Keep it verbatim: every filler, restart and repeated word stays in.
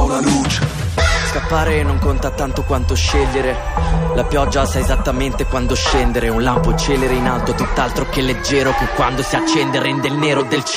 una luce. Scappare non conta tanto quanto scegliere. La pioggia sa esattamente quando scendere. Un lampo celere in alto, tutt'altro che leggero, che quando si accende rende il nero del cielo